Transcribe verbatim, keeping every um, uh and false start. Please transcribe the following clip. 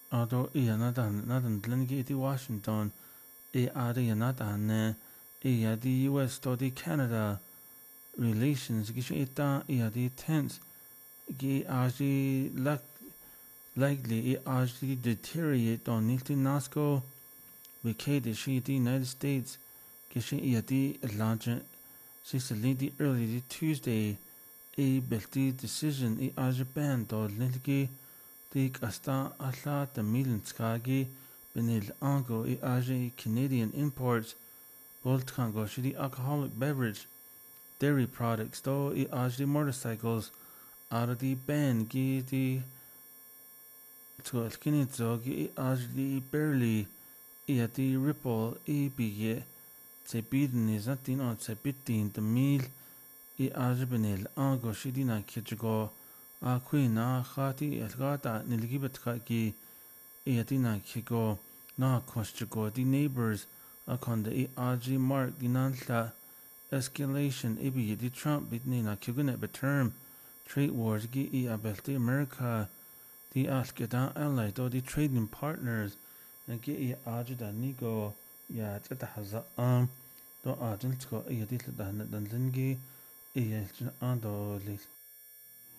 Although iya nadan nadan dlengi iti Washington e adi nadan e adi U S to Canada relations gish ita e adi tense gi aji lak likely e aji deteriorate on nilti nasco vacate she the United States gish e adi launch six the early Tuesday a belti decision e aji ban to nilgi Tik asta alla tamilnskagi benil ango e aji Canadian imports voltkango shidi alcoholic beverage dairy products do e aji motorcycles out of the ban gi di to alkinito gi e aji barely e ati ripple e bige se bidin is natin on se bitin the mil e aji benil ango shidi na kichigo a queen a khati elgata nilgibet ki eatina kiko na kostigo the neighbors a konda e aji mark dinantla escalation ibi the Trump bitni na kigune term trade wars gi e abelte America the askeda ally do the trading partners and gi e aji da nigo ya tata haza am do ajin sko e di dan dan lingi e ando lis